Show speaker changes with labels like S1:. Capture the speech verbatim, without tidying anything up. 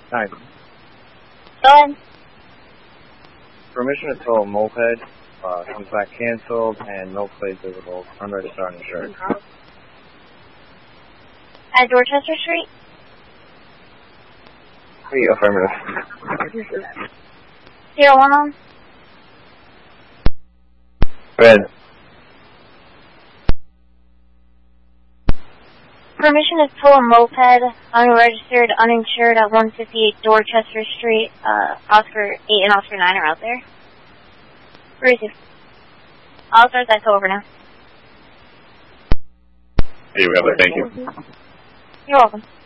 S1: Hi.
S2: Go ahead.
S1: Permission to tow a moped, uh, comes back canceled and no plate visible, unregistered uninsured.
S2: At Dorchester Street?
S1: Three affirmative.
S2: Zero one on?
S1: Red.
S2: Permission to tow a moped, unregistered, uninsured at one fifty-eight Dorchester Street. Uh, Oscar eight and Oscar nine are out there. Where is he? I'll start that tow over now.
S3: Hey, we have it. Thank you.
S2: You're welcome.